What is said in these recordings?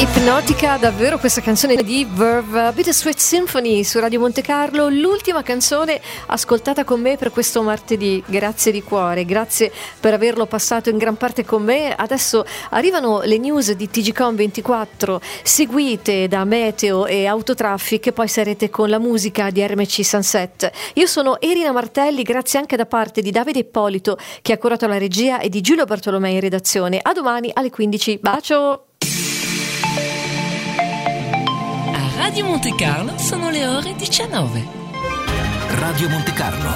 Ipnotica davvero questa canzone di Verve, Bittersweet Symphony su Radio Monte Carlo, l'ultima canzone ascoltata con me per questo martedì. Grazie di cuore, grazie per averlo passato in gran parte con me. Adesso arrivano le news di TGCOM24 seguite da Meteo e Autotraffic, e poi sarete con la musica di RMC Sunset. Io sono Erina Martelli, grazie anche da parte di Davide Ippolito che ha curato la regia e di Giulio Bartolomei in redazione. A domani alle 15, bacio! Radio Monte Carlo sono le ore 19. Radio Monte Carlo,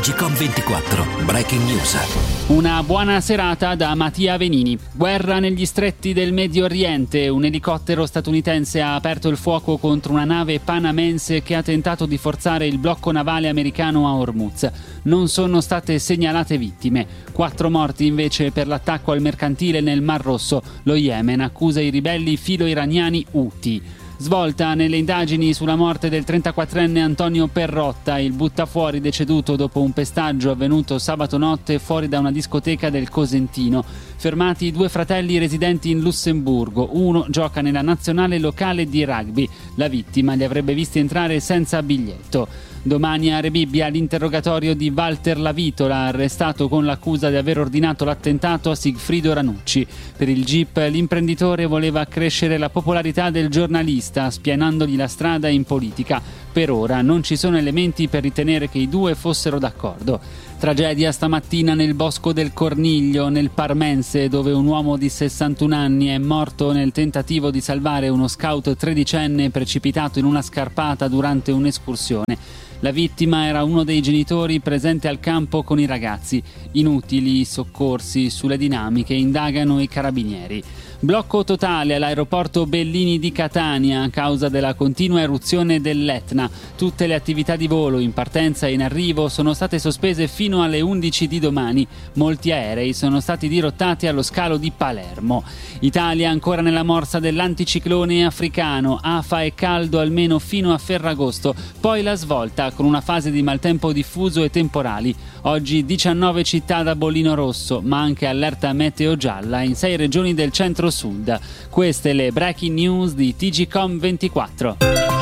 TGCOM24, Breaking News. Una buona serata da Mattia Venini. Guerra negli stretti del Medio Oriente. Un elicottero statunitense ha aperto il fuoco contro una nave panamense che ha tentato di forzare il blocco navale americano a Hormuz. Non sono state segnalate vittime. 4 morti invece per l'attacco al mercantile nel Mar Rosso. Lo Yemen accusa i ribelli filo-iraniani Houthi. Svolta nelle indagini sulla morte del 34enne Antonio Perrotta, il buttafuori deceduto dopo un pestaggio avvenuto sabato notte fuori da una discoteca del Cosentino. Fermati 2 fratelli residenti in Lussemburgo, uno gioca nella nazionale locale di rugby. La vittima li avrebbe visti entrare senza biglietto. Domani a Rebibbia l'interrogatorio di Walter Lavitola, arrestato con l'accusa di aver ordinato l'attentato a Sigfrido Ranucci. Per il GIP l'imprenditore voleva accrescere la popolarità del giornalista, spianandogli la strada in politica. Per ora non ci sono elementi per ritenere che i due fossero d'accordo. Tragedia stamattina nel Bosco del Corniglio, nel Parmense, dove un uomo di 61 anni è morto nel tentativo di salvare uno scout 13enne precipitato in una scarpata durante un'escursione. La vittima era uno dei genitori presente al campo con i ragazzi. Inutili i soccorsi, sulle dinamiche indagano i carabinieri. Blocco totale all'aeroporto Bellini di Catania a causa della continua eruzione dell'Etna. Tutte le attività di volo in partenza e in arrivo sono state sospese fino alle 11 di domani. Molti aerei sono stati dirottati allo scalo di Palermo. Italia ancora nella morsa dell'anticiclone africano. Afa e caldo almeno fino a Ferragosto. Poi la svolta con una fase di maltempo diffuso e temporali. Oggi 19 città da bollino rosso, ma anche allerta meteo gialla in 6 regioni del centro-sud. Queste le breaking news di TGCOM24.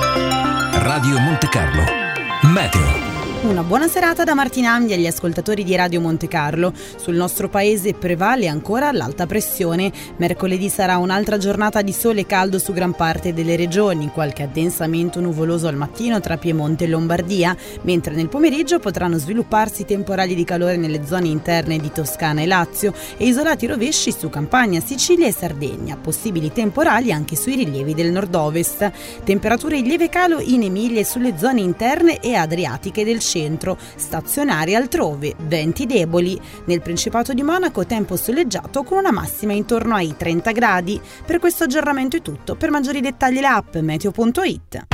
Radio Monte Carlo, Meteo. Una buona serata da Martina Ambi agli ascoltatori di Radio Monte Carlo. Sul nostro paese prevale ancora l'alta pressione. Mercoledì sarà un'altra giornata di sole e caldo su gran parte delle regioni, qualche addensamento nuvoloso al mattino tra Piemonte e Lombardia, mentre nel pomeriggio potranno svilupparsi temporali di calore nelle zone interne di Toscana e Lazio e isolati rovesci su Campania, Sicilia e Sardegna, possibili temporali anche sui rilievi del nord-ovest. Temperature in lieve calo in Emilia e sulle zone interne e adriatiche del centro, stazionari altrove, venti deboli. Nel Principato di Monaco tempo soleggiato con una massima intorno ai 30 gradi. Per questo aggiornamento è tutto. Per maggiori dettagli l'app meteo.it.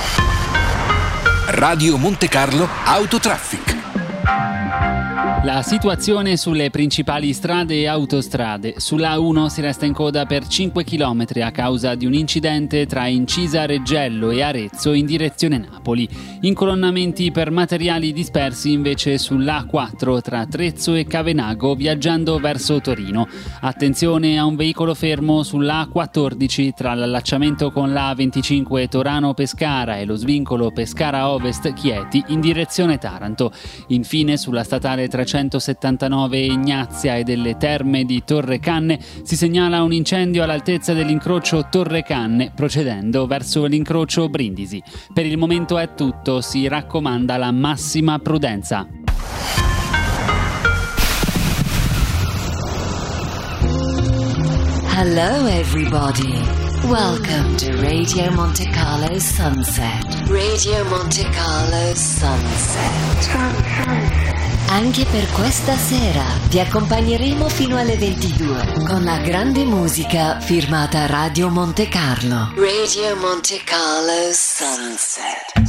Radio Monte Carlo Autotraffic. La situazione sulle principali strade e autostrade. Sulla A1 si resta in coda per 5 km a causa di un incidente tra Incisa Reggello e Arezzo in direzione Napoli. Incolonnamenti per materiali dispersi invece sull'A4 tra Trezzo e Cavenago viaggiando verso Torino. Attenzione a un veicolo fermo sull'A14 tra l'allacciamento con l'A25 Torano-Pescara e lo svincolo Pescara Ovest-Chieti in direzione Taranto. Infine sulla statale 379 Ignazia e delle Terme di Torre Canne si segnala un incendio all'altezza dell'incrocio Torre Canne procedendo verso l'incrocio Brindisi. Per il momento è tutto, si raccomanda la massima prudenza. Hello everybody. Welcome to Radio Monte Carlo Sunset. Radio Monte Carlo Sunset. Anche per questa sera ti accompagneremo fino alle 22 con la grande musica firmata Radio Monte Carlo. Radio Monte Carlo Sunset.